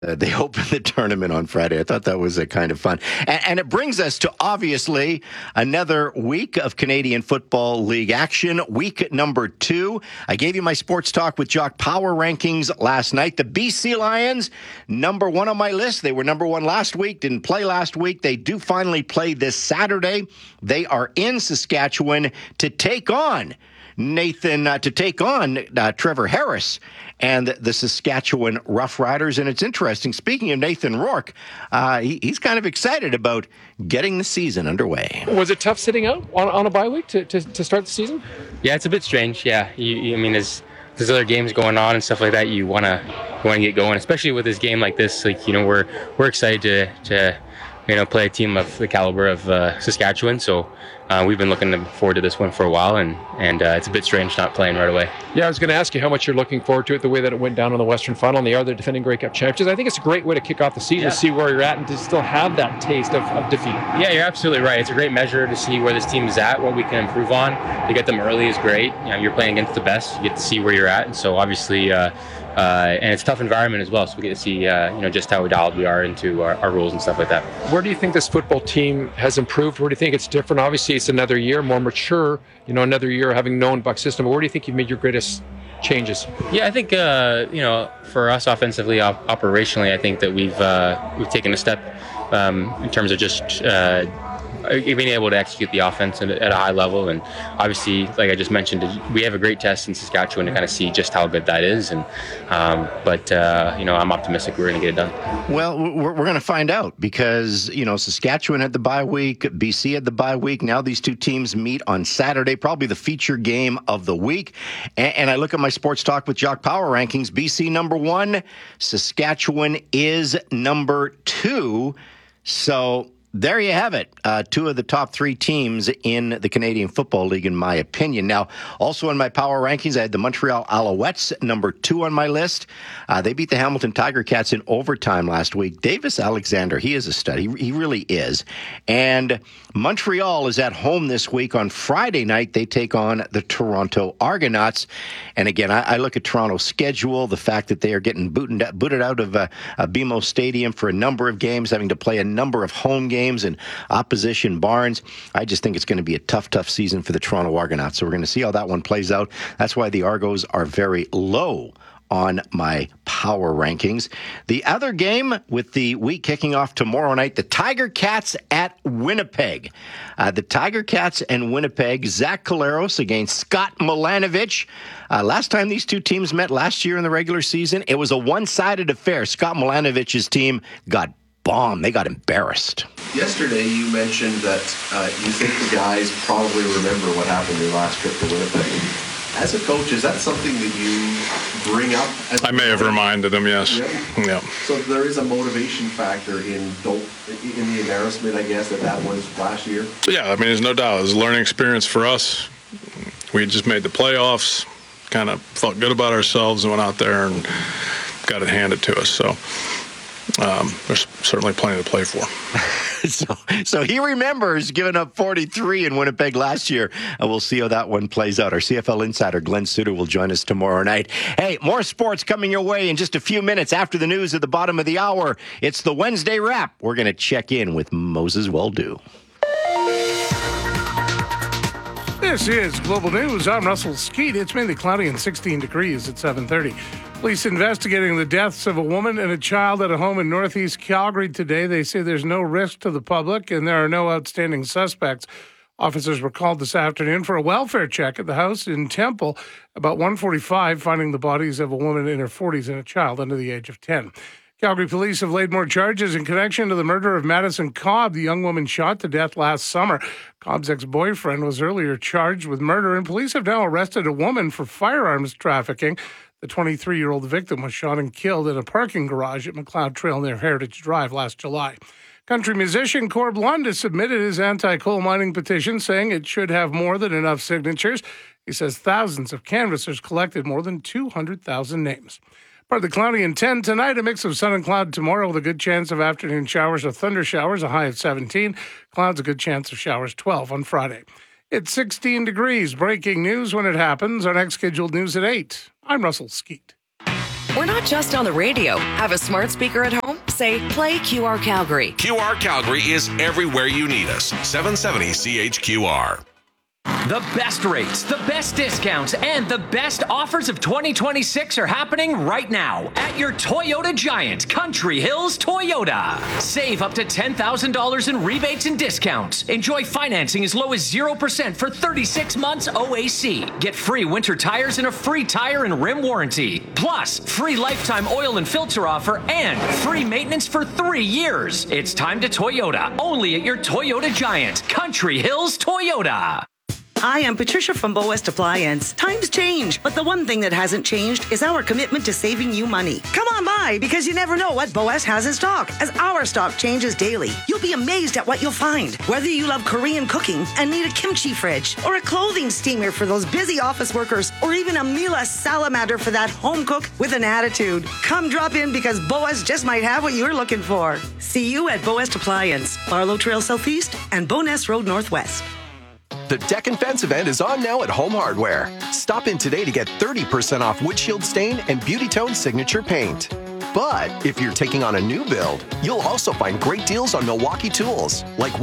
They opened the tournament on Friday. I thought that was kind of fun. And it brings us to, obviously, another week of Canadian Football League action. Week number 2. I gave you my sports talk with Jock power rankings last night. The BC Lions, number 1 on my list. They were number 1 last week, didn't play last week. They do finally play this Saturday. They are in Saskatchewan to take on Trevor Harris and the Saskatchewan Roughriders. And it's interesting, speaking of Nathan Rourke, he's kind of excited about getting the season underway. Was it tough sitting out on a bye week to start the season? Yeah, it's a bit strange. Yeah, I mean, there's other games going on and stuff like that. You want to get going, especially with this game like this. Like, we're excited to play a team of the caliber of Saskatchewan. So we've been looking forward to this one for a while, and it's a bit strange not playing right away. Yeah, I was going to ask you how much you're looking forward to it, the way that it went down in the Western Final, and they are the defending Grey Cup champions. I think it's a great way to kick off the season, to see where you're at and to still have that taste of defeat. Yeah, you're absolutely right. It's a great measure to see where this team is at, what we can improve on. To get them early is great. You're playing against the best. You get to see where you're at, and so obviously, and it's a tough environment as well, so we get to see just how dialed we are into our rules and stuff like that. Where do you think this football team has improved? Where do you think it's different? Obviously, it's another year, more mature, another year having known Buck system. But where do you think you've made your greatest changes? Yeah, I think, for us offensively, operationally, I think that we've taken a step in terms of just being able to execute the offense at a high level. And obviously, like I just mentioned, we have a great test in Saskatchewan to kind of see just how good that is. And but I'm optimistic we're going to get it done. Well, we're going to find out because, Saskatchewan had the bye week, BC had the bye week. Now these two teams meet on Saturday, probably the feature game of the week. And I look at my sports talk with Jock power rankings. BC number 1, Saskatchewan is number 2. So there you have it. 2 of the top 3 teams in the Canadian Football League, in my opinion. Now, also in my power rankings, I had the Montreal Alouettes, number 2 on my list. They beat the Hamilton Tiger Cats in overtime last week. Davis Alexander, he is a stud. He really is. And Montreal is at home this week. On Friday night, they take on the Toronto Argonauts. And again, I look at Toronto's schedule, the fact that they are getting booted out of BMO Stadium for a number of games, having to play a number of home games in opposition barns. I just think it's going to be a tough season for the Toronto Argonauts. So we're going to see how that one plays out. That's why the Argos are very low on my power rankings. The other game with the week kicking off tomorrow night, the Tiger Cats at Winnipeg. The Tiger Cats and Winnipeg, Zach Collaros against Scott Milanovich. Last time these two teams met last year in the regular season, it was a one-sided affair. Scott Milanovich's team got bombed. They got embarrassed. Yesterday, you mentioned that you think the guys probably remember what happened their last trip to Winnipeg. As a coach, is that something that you bring up? I may have reminded them, yes. Yeah. So there is a motivation factor in the embarrassment, I guess, that was last year? Yeah, I mean, there's no doubt. It was a learning experience for us. We just made the playoffs, kind of felt good about ourselves and went out there and got it handed to us. So there's certainly plenty to play for. So he remembers giving up 43 in Winnipeg last year. We'll see how that one plays out. Our CFL insider, Glenn Suter, will join us tomorrow night. Hey, more sports coming your way in just a few minutes after the news at the bottom of the hour. It's the Wednesday Wrap. We're going to check in with Moses Weldu. This is Global News. I'm Russell Skeet. It's mainly cloudy and 16 degrees at 7:30. Police investigating the deaths of a woman and a child at a home in northeast Calgary today. They say there's no risk to the public and there are no outstanding suspects. Officers were called this afternoon for a welfare check at the house in Temple about 1:45, finding the bodies of a woman in her 40s and a child under the age of 10. Calgary police have laid more charges in connection to the murder of Madison Cobb, the young woman shot to death last summer. Cobb's ex-boyfriend was earlier charged with murder, and police have now arrested a woman for firearms trafficking. The 23-year-old victim was shot and killed in a parking garage at McLeod Trail near Heritage Drive last July. Country musician Corb Lund has submitted his anti-coal mining petition, saying it should have more than enough signatures. He says thousands of canvassers collected more than 200,000 names. Partly cloudy and 10 tonight, a mix of sun and cloud tomorrow with a good chance of afternoon showers or thunder showers, a high of 17. Clouds, a good chance of showers, 12 on Friday. It's 16 degrees. Breaking news when it happens. Our next scheduled news at 8. I'm Russell Skeet. We're not just on the radio. Have a smart speaker at home? Say, play QR Calgary. QR Calgary is everywhere you need us. 770 CHQR. The best rates, the best discounts, and the best offers of 2026 are happening right now at your Toyota Giant, Country Hills Toyota. Save up to $10,000 in rebates and discounts. Enjoy financing as low as 0% for 36 months OAC. Get free winter tires and a free tire and rim warranty. Plus, free lifetime oil and filter offer and free maintenance for 3 years. It's time to Toyota, only at your Toyota Giant, Country Hills Toyota. Hi, I'm Patricia from Bow West Appliance. Times change, but the one thing that hasn't changed is our commitment to saving you money. Come on by, because you never know what Bow West has in stock, as our stock changes daily. You'll be amazed at what you'll find. Whether you love Korean cooking and need a kimchi fridge, or a clothing steamer for those busy office workers, or even a Miele salamander for that home cook with an attitude. Come drop in, because Bow West just might have what you're looking for. See you at Bow West Appliance, Barlow Trail Southeast and Bowness Road Northwest. The Deck and Fence event is on now at Home Hardware. Stop in today to get 30% off windshield stain and Beauty Tone signature paint. But if you're taking on a new build, you'll also find great deals on Milwaukee tools, like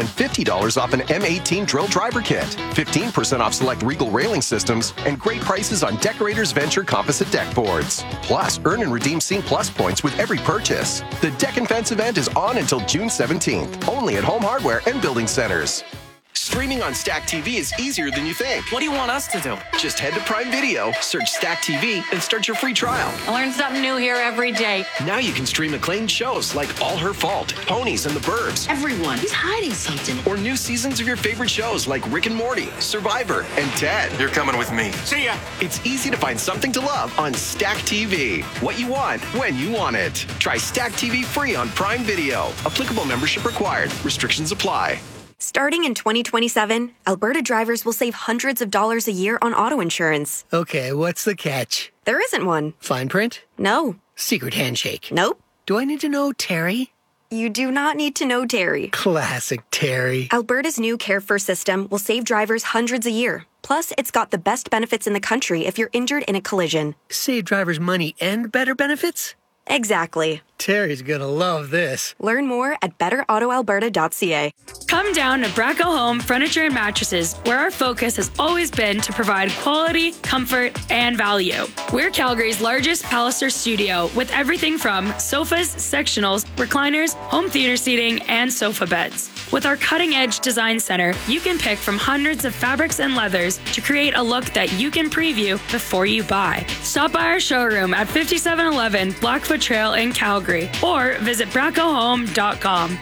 $150 off an M18 drill driver kit, 15% off select Regal railing systems, and great prices on Decorators Venture composite deck boards. Plus, earn and redeem Scene Plus points with every purchase. The Deck and Fence event is on until June 17th, only at Home Hardware and Building Centers. Streaming on Stack TV is easier than you think. What do you want us to do? Just head to Prime Video, search Stack TV, and start your free trial. I learn something new here every day. Now you can stream acclaimed shows like All Her Fault, Ponies, and The Burbs. Everyone is hiding something. Or new seasons of your favorite shows like Rick and Morty, Survivor, and Ted. You're coming with me. See ya! It's easy to find something to love on Stack TV. What you want, when you want it. Try Stack TV free on Prime Video. Applicable membership required. Restrictions apply. Starting in 2027, Alberta drivers will save hundreds of dollars a year on auto insurance. Okay, what's the catch? There isn't one. Fine print? No. Secret handshake? Nope. Do I need to know Terry? You do not need to know Terry. Classic Terry. Alberta's new Care First system will save drivers hundreds a year. Plus, it's got the best benefits in the country if you're injured in a collision. Save drivers money and better benefits? Exactly. Terry's gonna love this. Learn more at betterautoalberta.ca. Come down to Braco Home Furniture and Mattresses, where our focus has always been to provide quality, comfort, and value. We're Calgary's largest Palliser studio with everything from sofas, sectionals, recliners, home theater seating, and sofa beds. With our cutting-edge design center, you can pick from hundreds of fabrics and leathers to create a look that you can preview before you buy. Stop by our showroom at 5711 Blackfoot Trail in Calgary or visit bracohome.com.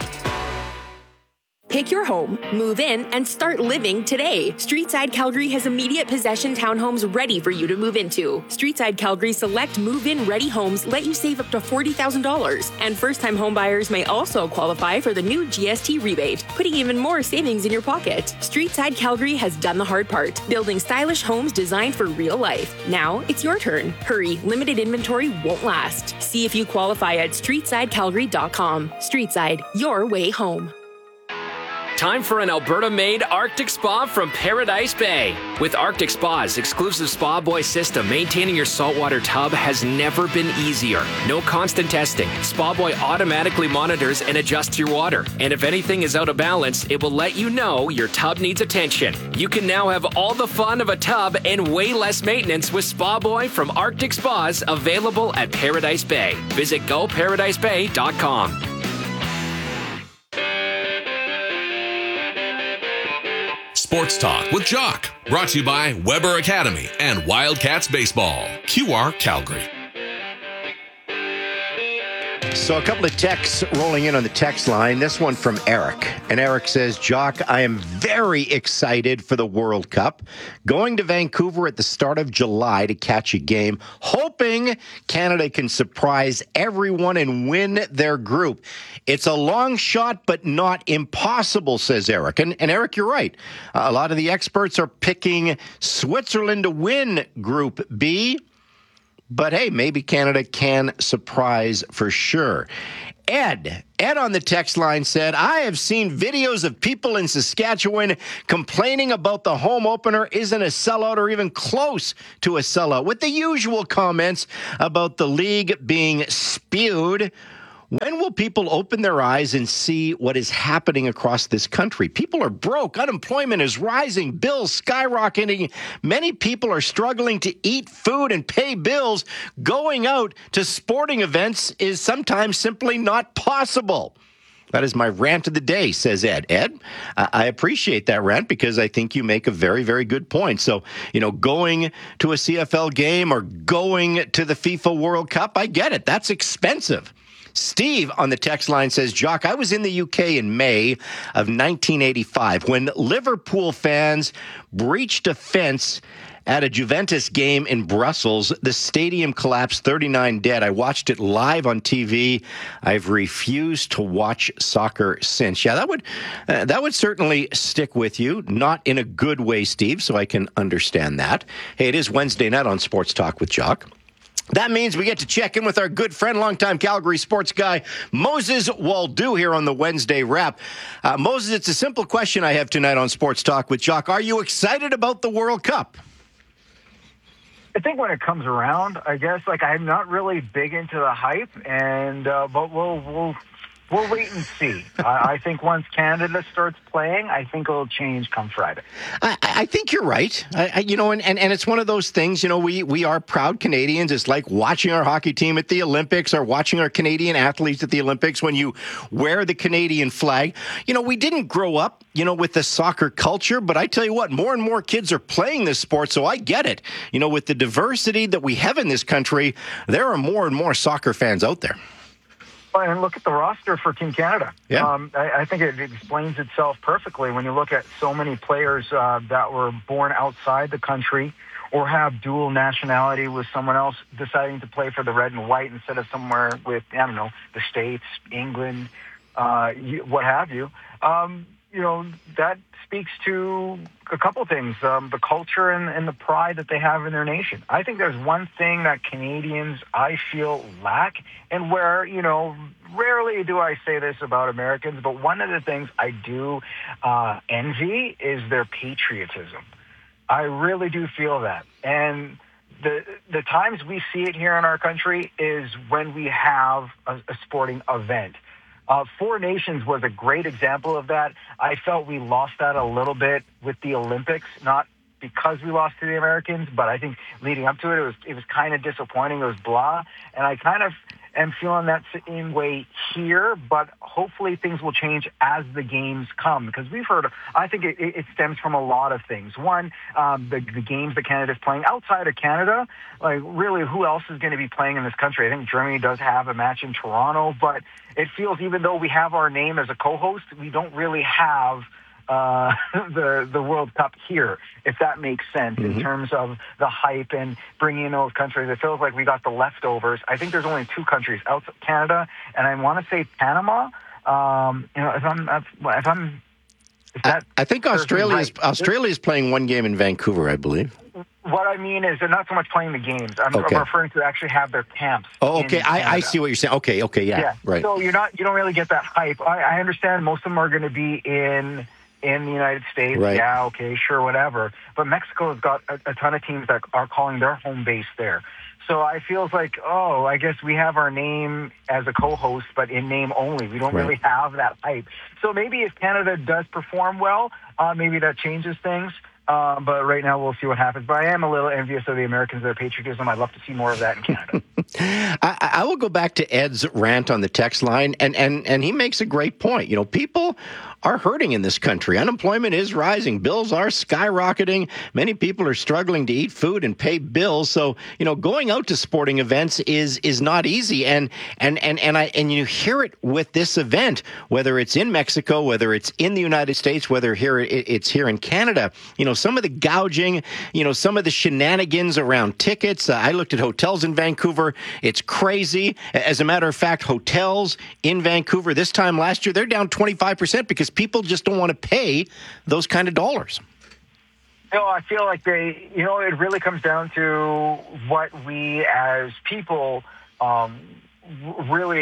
Pick your home, move in, and start living today. Streetside Calgary has immediate possession townhomes ready for you to move into. Streetside Calgary select move-in ready homes let you save up to $40,000. And first-time homebuyers may also qualify for the new GST rebate, putting even more savings in your pocket. Streetside Calgary has done the hard part, building stylish homes designed for real life. Now it's your turn. Hurry, limited inventory won't last. See if you qualify at streetsidecalgary.com. Streetside, your way home. Time for an Alberta-made Arctic Spa from Paradise Bay. With Arctic Spa's exclusive Spa Boy system, maintaining your saltwater tub has never been easier. No constant testing. Spa Boy automatically monitors and adjusts your water. And if anything is out of balance, it will let you know your tub needs attention. You can now have all the fun of a tub and way less maintenance with Spa Boy from Arctic Spas, available at Paradise Bay. Visit goparadisebay.com. Sports Talk with Jock. Brought to you by Weber Academy and Wildcats Baseball. QR Calgary. So a couple of texts rolling in on the text line. This one from Eric. And Eric says, Jock, I am very excited for the World Cup. Going to Vancouver at the start of July to catch a game, hoping Canada can surprise everyone and win their group. It's a long shot, but not impossible, says Eric. And Eric, you're right. A lot of the experts are picking Switzerland to win Group B. But hey, maybe Canada can surprise for sure. Ed on the text line said, I have seen videos of people in Saskatchewan complaining about the home opener isn't a sellout or even close to a sellout, with the usual comments about the league being spewed. When will people open their eyes and see what is happening across this country? People are broke. Unemployment is rising. Bills skyrocketing. Many people are struggling to eat food and pay bills. Going out to sporting events is sometimes simply not possible. That is my rant of the day, says Ed. Ed, I appreciate that rant because I think you make a very, very good point. So, going to a CFL game or going to the FIFA World Cup, I get it. That's expensive. Steve on the text line says, Jock, I was in the UK in May of 1985 when Liverpool fans breached a fence at a Juventus game in Brussels. The stadium collapsed, 39 dead. I watched it live on TV. I've refused to watch soccer since. Yeah, that would certainly stick with you. Not in a good way, Steve, so I can understand that. Hey, it is Wednesday night on Sports Talk with Jock. That means we get to check in with our good friend, longtime Calgary sports guy, Moses Waldo, here on the Wednesday Wrap. Moses, it's a simple question I have tonight on Sports Talk with Jock. Are you excited about the World Cup? I think when it comes around, I guess, I'm not really big into the hype, and but we'll wait and see. I think once Canada starts playing, I think it'll change come Friday. I think you're right. And it's one of those things, we are proud Canadians. It's like watching our hockey team at the Olympics or watching our Canadian athletes at the Olympics when you wear the Canadian flag. We didn't grow up, with the soccer culture, but I tell you what, more and more kids are playing this sport, so I get it. With the diversity that we have in this country, there are more and more soccer fans out there. And look at the roster for Team Canada. Yeah. I think it explains itself perfectly when you look at so many players that were born outside the country or have dual nationality with someone else deciding to play for the red and white instead of somewhere with, the States, England, what have you. That speaks to a couple things, the culture and the pride that they have in their nation. I think there's one thing that Canadians, I feel, lack, and where, rarely do I say this about Americans, but one of the things I do envy is their patriotism. I really do feel that. And the times we see it here in our country is when we have a sporting event. Four Nations was a great example of that. I felt we lost that a little bit with the Olympics, not because we lost to the Americans, but I think leading up to it was kind of disappointing. It was blah. And I kind of am feeling that same way here, but hopefully things will change as the games come, because we've heard, I think it stems from a lot of things. One, the games that Canada's playing outside of Canada, really who else is going to be playing in this country? I think Germany does have a match in Toronto, but it feels even though we have our name as a co-host, we don't really have the World Cup here, if that makes sense, in terms of the hype and bringing in those countries. It feels like we got the leftovers. I think there's only two countries outside Canada, and I want to say Panama. I think Australia is playing one game in Vancouver, I believe. What I mean is they're not so much playing the games. I'm referring to actually have their camps. Oh, okay. I see what you're saying. Okay, yeah, right. So you don't really get that hype. I understand most of them are going to be in the United States. Right. Yeah, okay, sure, whatever. But Mexico has got a ton of teams that are calling their home base there. So I feels like, I guess we have our name as a co-host, but in name only. We don't really have that hype. So maybe if Canada does perform well, maybe that changes things. But right now we'll see what happens. But I am a little envious of the Americans, their patriotism. I'd love to see more of that in Canada. I will go back to Ed's rant on the text line, and he makes a great point. People are hurting in this country. Unemployment is rising. Bills are skyrocketing. Many people are struggling to eat food and pay bills. So, going out to sporting events is not easy. And you hear it with this event, whether it's in Mexico, whether it's in the United States, whether it's here in Canada. Some of the gouging, some of the shenanigans around tickets. I looked at hotels in Vancouver. It's crazy. As a matter of fact, hotels in Vancouver this time last year, they're down 25% because people just don't want to pay those kind of dollars. I feel like it really comes down to what we as people really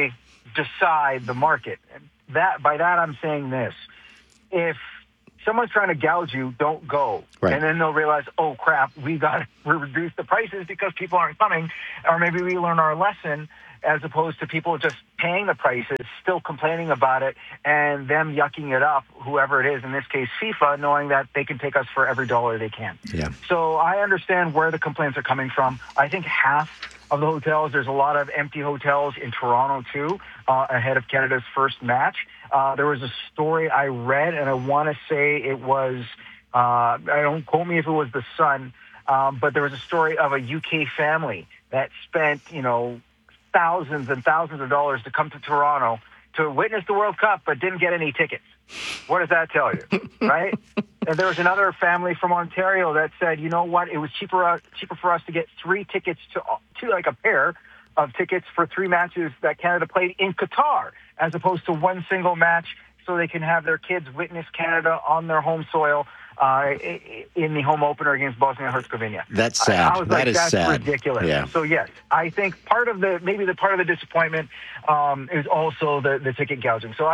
decide the market. By that I'm saying this: if someone's trying to gouge you, don't go. Right. And then they'll realize, oh crap, we got to reduce the prices because people aren't coming, or maybe we learn our lesson, as opposed to people just paying the prices, still complaining about it, and them yucking it up, whoever it is, in this case FIFA, knowing that they can take us for every dollar they can. Yeah. So I understand where the complaints are coming from. I think half of the hotels, there's a lot of empty hotels in Toronto too, ahead of Canada's first match. There was a story I read, and I want to say it was, don't quote me if it was the Sun, but there was a story of a UK family that spent, thousands and thousands of dollars to come to Toronto to witness the World Cup, but didn't get any tickets. What does that tell you, right? And there was another family from Ontario that said, you know what, it was cheaper for us to get 3 tickets to like a pair of tickets for 3 matches that Canada played in Qatar, as opposed to one single match, so they can have their kids witness Canada on their home soil in the home opener against Bosnia and Herzegovina. That's sad. I was like, that's sad. ridiculous. Yeah. So yes, I think part of the disappointment is also the ticket gouging. So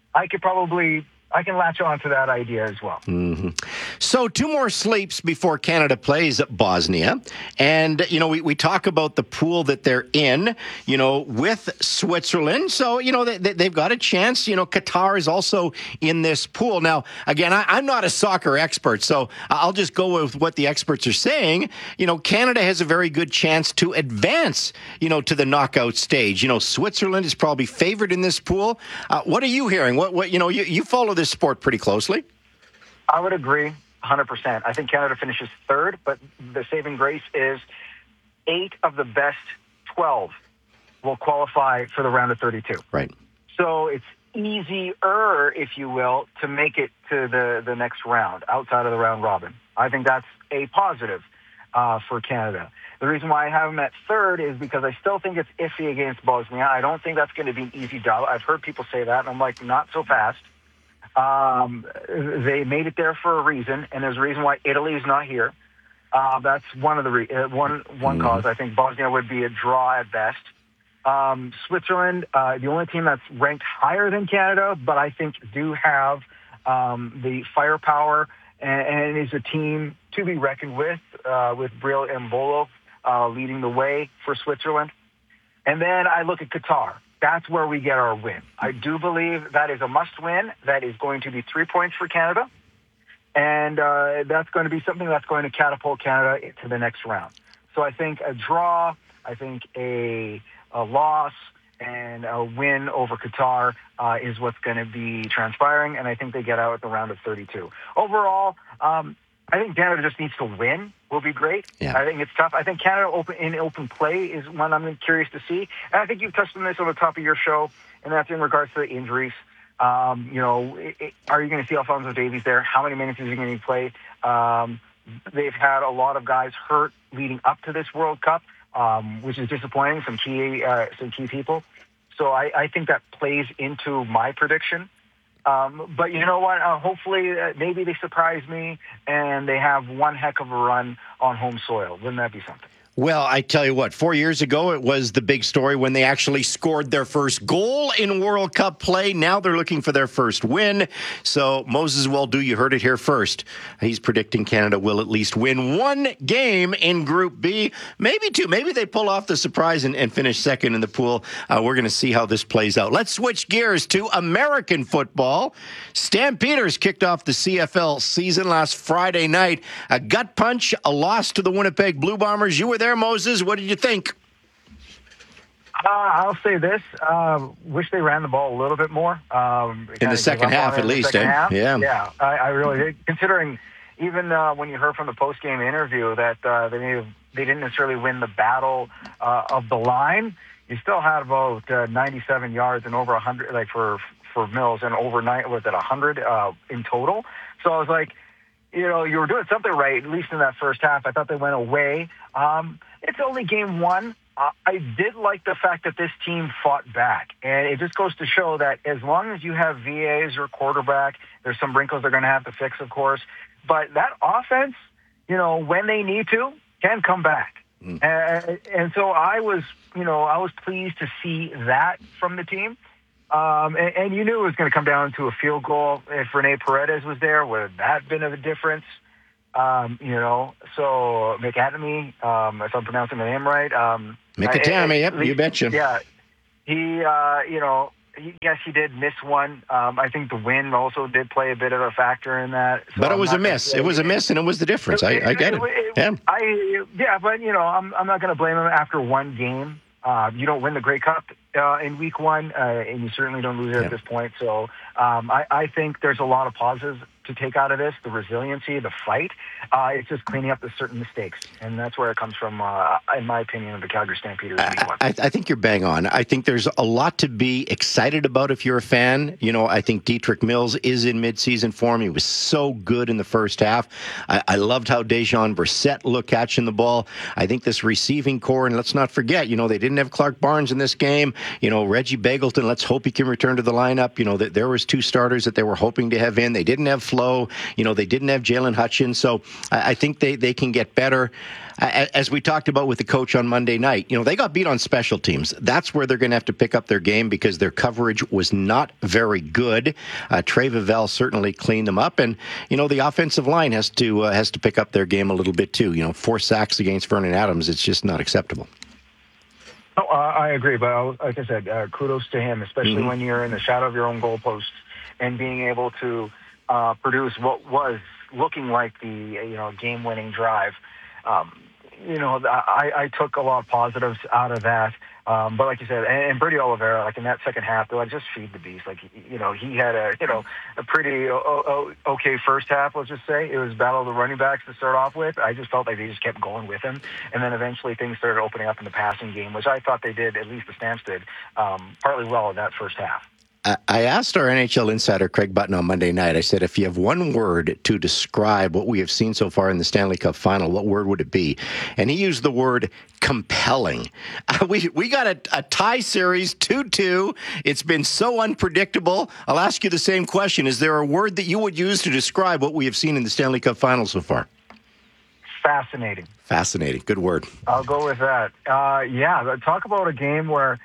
I can latch on to that idea as well. Mm-hmm. So 2 more sleeps before Canada plays Bosnia. And, we talk about the pool that they're in, with Switzerland. So, they've got a chance. Qatar is also in this pool. Now, again, I'm not a soccer expert, so I'll just go with what the experts are saying. Canada has a very good chance to advance, to the knockout stage. Switzerland is probably favored in this pool. What are you hearing? What you follow this sport pretty closely? I would agree 100%. I think Canada finishes 3rd, but the saving grace is 8 of the best 12 will qualify for the round of 32. Right. So it's easier, if you will, to make it to the next round outside of the round robin. I think that's a positive for Canada. The reason why I have them at 3rd is because I still think it's iffy against Bosnia. I don't think that's going to be an easy job. I've heard people say that, and I'm like, not so fast. They made it there for a reason, and there's a reason why Italy is not here. That's one of the one cause. I think Bosnia would be a draw at best. Switzerland, the only team that's ranked higher than Canada, but I think do have the firepower and is a team to be reckoned with Bril Embolo leading the way for Switzerland. And then I look at Qatar. That's where we get our win. I do believe that is a must-win. That is going to be 3 points for Canada. And that's going to be something that's going to catapult Canada to the next round. So I think a draw, I think a loss, and a win over Qatar is what's going to be transpiring. And I think they get out at the round of 32. Overall, I think Canada just needs to win. Will be great. Yeah. I think it's tough. I think Canada in open play is one I'm curious to see. And I think you've touched on this on the top of your show, and that's in regards to the injuries. Are you going to see Alphonso Davies there? How many minutes is he going to play? They've had a lot of guys hurt leading up to this World Cup, which is disappointing. Some key people. So I think that plays into my prediction. But you know what? Hopefully, maybe they surprise me and they have one heck of a run on home soil. Wouldn't that be something? Well, I tell you what, 4 years ago, it was the big story when they actually scored their first goal in World Cup play. Now they're looking for their first win. So Moses Waldo, you heard it here first. He's predicting Canada will at least win 1 game in Group B, maybe 2. Maybe they pull off the surprise and finish second in the pool. We're going to see how this plays out. Let's switch gears to American football. Stampeders kicked off the CFL season last Friday night. A gut punch, a loss to the Winnipeg Blue Bombers. You were there, Moses. What did you think? I'll say this. Wish they ran the ball a little bit more. In the second half, at least. Yeah, I really did. Considering even when you heard from the post-game interview that they didn't necessarily win the battle of the line, you still had about 97 yards and over 100, like for Mills, and overnight was at 100 in total. So I was like, you were doing something right, at least in that first half. I thought they went away. It's only game 1. I did like the fact that this team fought back. And it just goes to show that as long as you have VAs or quarterback, there's some wrinkles they're going to have to fix, of course. But that offense, when they need to, can come back. And so I was pleased to see that from the team. And you knew it was going to come down to a field goal. If Rene Paredes was there, would that been of a difference? So McAtamy, if I'm pronouncing the name right. McAtamy, yep, you betcha. Yeah, yes, he did miss one. I think the wind also did play a bit of a factor in that. So but it was a miss. It was a miss, and it was the difference. I get it. But I'm not going to blame him after one game. You don't win the Grey Cup in week one, and you certainly don't lose it at this point. So I think there's a lot of positives to take out of this, the resiliency, the fight. It's just cleaning up the certain mistakes, and that's where it comes from, in my opinion, of the Calgary Stampeders week one. I think you're bang on. I think there's a lot to be excited about if you're a fan. I think Dietrich Mills is in midseason form. He was so good in the first half. I loved how Dejan Brissett looked catching the ball. I think this receiving core, and let's not forget, they didn't have Clark Barnes in this game. Reggie Begelton, let's hope he can return to the lineup. There was 2 starters that they were hoping to have in. They didn't have Flo. They didn't have Jalen Hutchins. So I think they can get better. As we talked about with the coach on Monday night, they got beat on special teams. That's where they're going to have to pick up their game because their coverage was not very good. Trey Vavell certainly cleaned them up. And, the offensive line has to pick up their game a little bit too. 4 sacks against Vernon Adams. It's just not acceptable. No, I agree. But like I said, kudos to him, especially when you're in the shadow of your own goalposts and being able to produce what was looking like the game-winning drive. I took a lot of positives out of that. But like you said, and Brady Oliveira, like in that second half, they're like, just feed the beast. Like, he had a pretty okay first half, let's just say. It was battle of the running backs to start off with. I just felt like they just kept going with him. And then eventually things started opening up in the passing game, which I thought they did, at least the Stamps did, partly well in that first half. I asked our NHL insider, Craig Button, on Monday night, I said, if you have one word to describe what we have seen so far in the Stanley Cup final, what word would it be? And he used the word compelling. We got a tie series, 2-2. It's been so unpredictable. I'll ask you the same question. Is there a word that you would use to describe what we have seen in the Stanley Cup final so far? Fascinating. Fascinating. Good word. I'll go with that. Talk about a game where,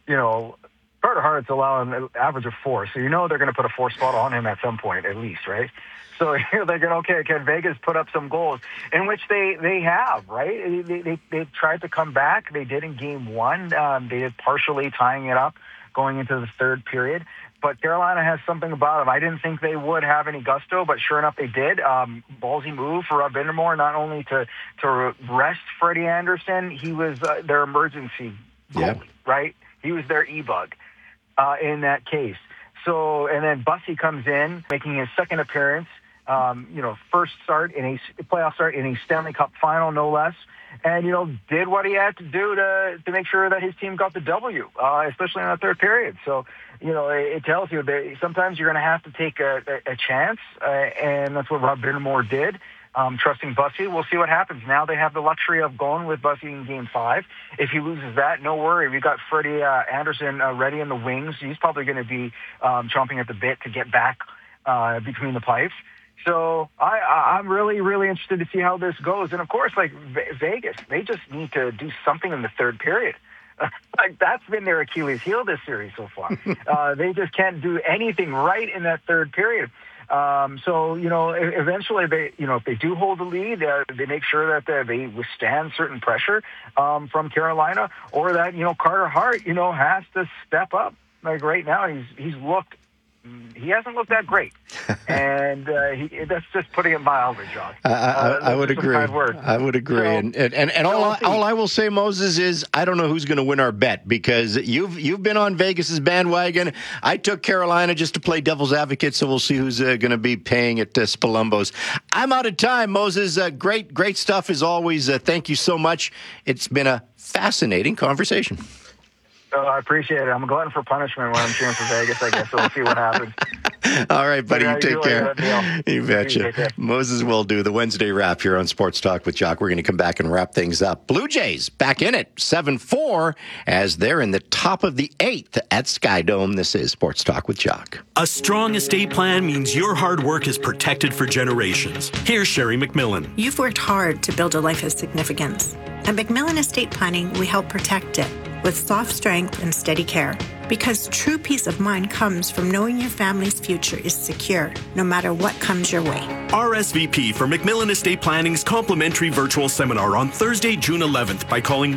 Carter Hart's allowing an average of 4, so they're going to put a 4 spot on him at some point, at least, right? So they're going, okay, can Vegas put up some goals? In which they have, right? They tried to come back. They did in game 1. They did partially tying it up going into the third period. But Carolina has something about them. I didn't think they would have any gusto, but sure enough, they did. Ballsy move for Rob Vandermoor, not only to rest Freddie Anderson, he was their emergency goalie, right? He was their e-bug. In that case. So, and then Bussy comes in, making his second appearance, first start in a playoff start in a Stanley Cup final, no less, and, did what he had to do to make sure that his team got the W, especially in the third period. So, it tells you that sometimes you're going to have to take a chance, and that's what Rob Vandermoor did. Trusting Bussy. We'll see what happens. Now they have the luxury of going with Bussy in Game 5. If he loses that, no worry. We've got Freddie Anderson ready in the wings. He's probably going to be chomping at the bit to get back between the pipes. So I'm really, really interested to see how this goes. And, of course, like Vegas, they just need to do something in the third period. That's been their Achilles heel this series so far. They just can't do anything right in that third period. Eventually if they do hold the lead, they make sure that they withstand certain pressure from Carolina, or that, Carter Hart, has to step up. Like right now, he hasn't looked that great. And that's just putting it mildly, Josh. I would agree. I would agree. So, and all I will say, Moses, is I don't know who's going to win our bet, because you've been on Vegas's bandwagon. I took Carolina just to play devil's advocate, so we'll see who's going to be paying at Spalumbo's. I'm out of time, Moses. Great stuff as always. Thank you so much. It's been a fascinating conversation. I appreciate it. I'm a glutton for punishment when I'm cheering for Vegas, I guess. So we'll see what happens. All right, buddy. You take care. You betcha. Moses will do the Wednesday wrap here on Sports Talk with Jock. We're going to come back and wrap things up. Blue Jays back in it, 7-4, as they're in the top of the 8th at Skydome. This is Sports Talk with Jock. A strong estate plan means your hard work is protected for generations. Here's Sherry McMillan. You've worked hard to build a life of significance. At McMillan Estate Planning, we help protect it with soft strength and steady care. Because true peace of mind comes from knowing your family's future is secure, no matter what comes your way. RSVP for McMillan Estate Planning's complimentary virtual seminar on Thursday, June 11th by calling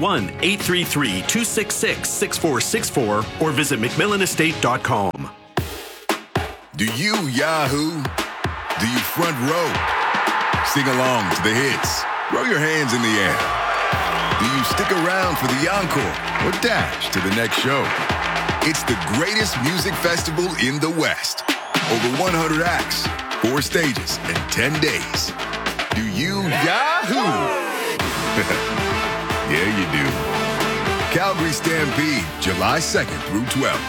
1-833-266-6464 or visit McMillanestate.com. Do you Yahoo? Do you front row? Sing along to the hits. Throw your hands in the air. Do you stick around for the encore or dash to the next show? It's the greatest music festival in the West. Over 100 acts, 4 stages, and 10 days. Do you Yahoo? Yeah, you do. Calgary Stampede, July 2nd through 12th.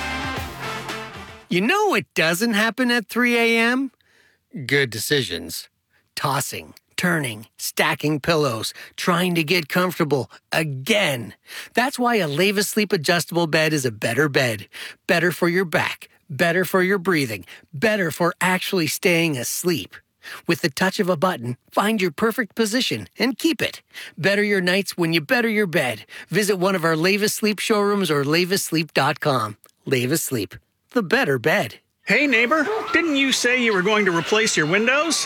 You know what doesn't happen at 3 a.m.? Good decisions. Tossing, turning, stacking pillows, trying to get comfortable again. That's why a Leva Sleep adjustable bed is a better bed. Better for your back, better for your breathing, better for actually staying asleep. With the touch of a button, find your perfect position and keep it. Better your nights when you better your bed. Visit one of our Leva Sleep showrooms or levasleep.com. Leva Sleep, the better bed. Hey neighbor, didn't you say you were going to replace your windows?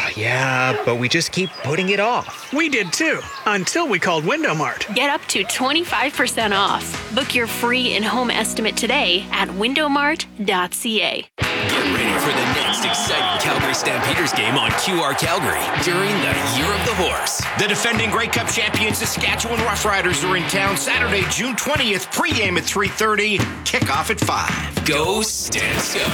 Yeah, but we just keep putting it off. We did too, until we called Window Mart. Get up to 25% off. Book your free in-home estimate today at windowmart.ca. Get ready for the next exciting Calgary Stampeders game on QR Calgary during the Year of the Horse. The defending Grey Cup champions Saskatchewan Roughriders are in town Saturday, June 20th, pregame at 3:30, kickoff at 5. Go Stamps Go.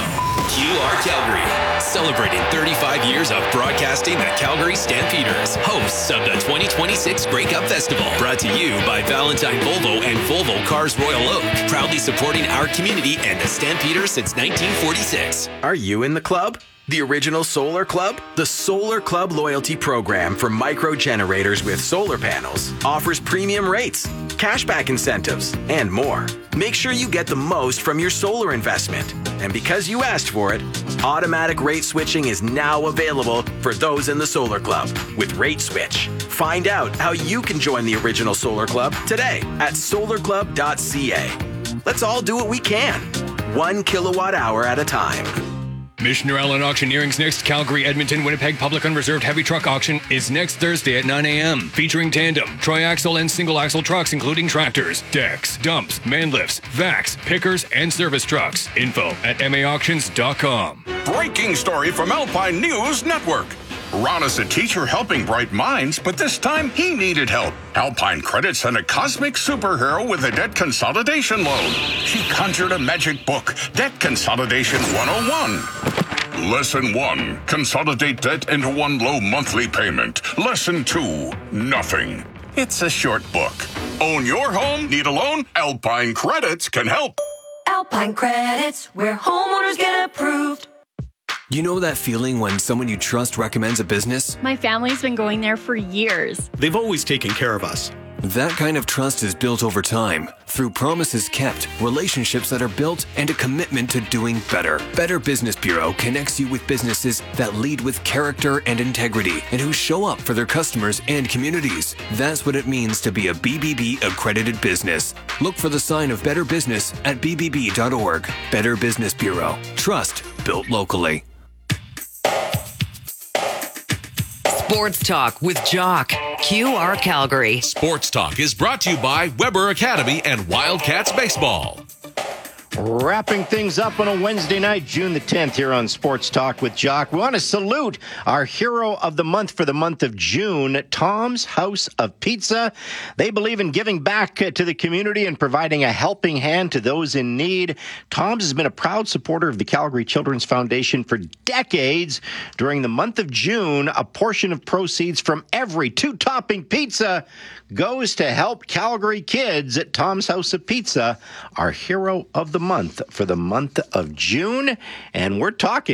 QR Calgary, celebrating 35 years of broadcasting the Calgary Stampeders, hosts of the 2026 Grey Cup Festival. Brought to you by Valentine Volvo and Volvo Cars Royal Oak, proudly supporting our community and the Stampeders since 1946. Are you in the club? The original Solar Club? The Solar Club loyalty program for micro generators with solar panels offers premium rates, cashback incentives, and more. Make sure you get the most from your solar investment. And because you asked for it, automatic rate switching is now available for those in the Solar Club with Rate Switch. Find out how you can join the original Solar Club today at solarclub.ca. Let's all do what we can, 1 kilowatt hour at a time. Missioner Allen Auctioneering's next Calgary, Edmonton, Winnipeg Public Unreserved Heavy Truck Auction is next Thursday at 9 a.m. Featuring tandem, tri-axle, and single-axle trucks, including tractors, decks, dumps, man lifts, vacs, pickers, and service trucks. Info at maauctions.com. Breaking story from Alpine News Network. Ron is a teacher helping bright minds, but this time he needed help. Alpine Credit sent a cosmic superhero with a debt consolidation loan. She conjured a magic book, Debt Consolidation 101. Lesson 1, consolidate debt into one low monthly payment. Lesson 2, nothing. It's a short book. Own your home? Need a loan? Alpine Credits can help. Alpine Credits, where homeowners get approved. You know that feeling when someone you trust recommends a business? My family's been going there for years. They've always taken care of us. That kind of trust is built over time through promises kept, relationships that are built, and a commitment to doing better. Better Business Bureau connects you with businesses that lead with character and integrity and who show up for their customers and communities. That's what it means to be a BBB accredited business. Look for the sign of Better Business at bbb.org. Better Business Bureau. Trust built locally. Sports Talk with Jock. QR Calgary. Sports Talk is brought to you by Weber Academy and Wildcats Baseball. Wrapping things up on a Wednesday night, June the 10th, here on Sports Talk with Jock. We want to salute our hero of the month for the month of June, Tom's House of Pizza. They believe in giving back to the community and providing a helping hand to those in need. Tom's has been a proud supporter of the Calgary Children's Foundation for decades. During the month of June, a portion of proceeds from every two-topping pizza goes to help Calgary kids at Tom's House of Pizza, our hero of the month for the month of June. And we're talking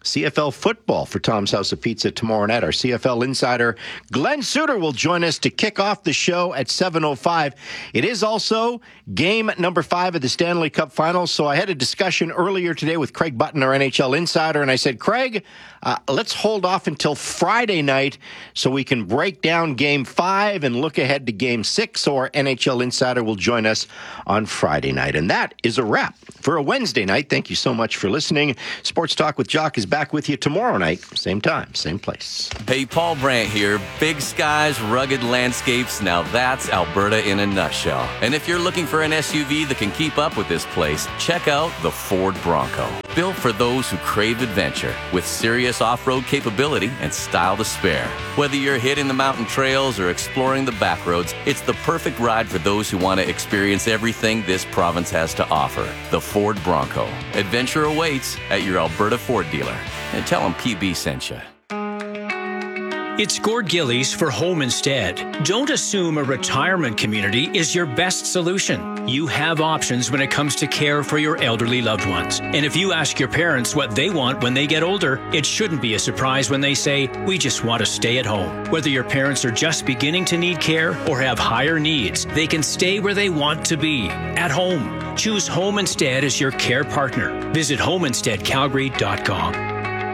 CFL football for Tom's House of Pizza tomorrow night. Our CFL insider, Glenn Suter, will join us to kick off the show at 7:05. It is also game number 5 of the Stanley Cup Finals. So I had a discussion earlier today with Craig Button, our NHL insider, and I said, Craig, let's hold off until Friday night so we can break down game 5 and look ahead to game 6. So our NHL insider will join us on Friday night. And that is a wrap for a Wednesday night. Thank you so much for listening. Sports Talk with Jock is back with you tomorrow night, same time, same place. Hey, Paul Brandt here. Big skies, rugged landscapes. Now that's Alberta in a nutshell. And if you're looking for an SUV that can keep up with this place, check out the Ford Bronco. Built for those who crave adventure, with serious off-road capability and style to spare. Whether you're hitting the mountain trails or exploring the back roads, it's the perfect ride for those who want to experience everything this province has to offer. The Ford Bronco. Adventure awaits at your Alberta Ford dealer. And tell them PB sent you. It's Gord Gillies for Home Instead. Don't assume a retirement community is your best solution. You have options when it comes to care for your elderly loved ones. And if you ask your parents what they want when they get older, it shouldn't be a surprise when they say, we just want to stay at home. Whether your parents are just beginning to need care or have higher needs, they can stay where they want to be, at home. Choose Home Instead as your care partner. Visit homeinsteadcalgary.com.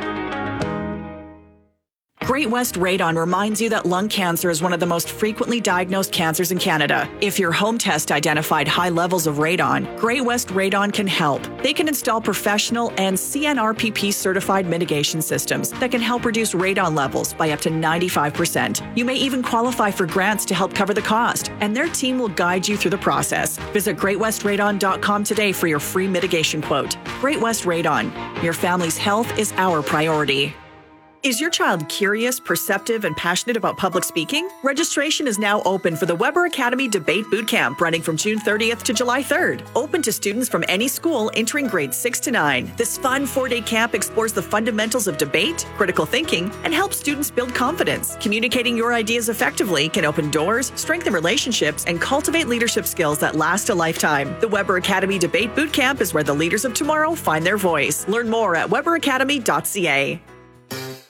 Great West Radon reminds you that lung cancer is one of the most frequently diagnosed cancers in Canada. If your home test identified high levels of radon, Great West Radon can help. They can install professional and CNRPP certified mitigation systems that can help reduce radon levels by up to 95%. You may even qualify for grants to help cover the cost, and their team will guide you through the process. Visit greatwestradon.com today for your free mitigation quote. Great West Radon. Your family's health is our priority. Is your child curious, perceptive, and passionate about public speaking? Registration is now open for the Weber Academy Debate Bootcamp running from June 30th to July 3rd. Open to students from any school entering grades 6 to 9. This fun 4-day camp explores the fundamentals of debate, critical thinking, and helps students build confidence. Communicating your ideas effectively can open doors, strengthen relationships, and cultivate leadership skills that last a lifetime. The Weber Academy Debate Bootcamp is where the leaders of tomorrow find their voice. Learn more at weberacademy.ca.